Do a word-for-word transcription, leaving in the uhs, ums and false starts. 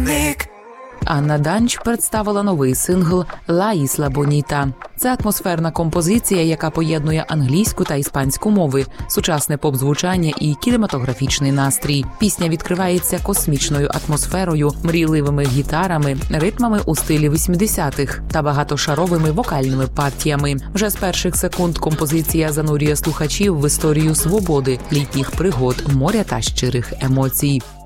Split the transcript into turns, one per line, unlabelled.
Годинник.
Анна Данч представила новий сингл «Ла Ісла Боніта». Це атмосферна композиція, яка поєднує англійську та іспанську мови, сучасне поп-звучання і кінематографічний настрій. Пісня відкривається космічною атмосферою, мрійливими гітарами, ритмами у стилі вісімдесятих та багатошаровими вокальними партіями. Вже з перших секунд композиція занурює слухачів в історію свободи, літніх пригод, моря та щирих емоцій.